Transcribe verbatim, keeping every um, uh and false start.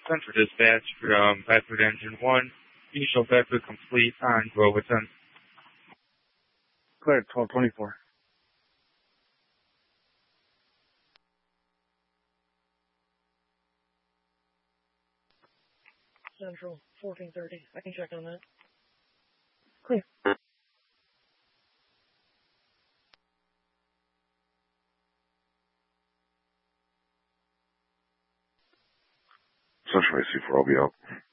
Central Dispatch from Bedford Engine one. Initial Bedford complete on Groverton. Clear, twelve twenty-four. Central, fourteen thirty. I can check on that. Clear. Central A C four, I'll be out.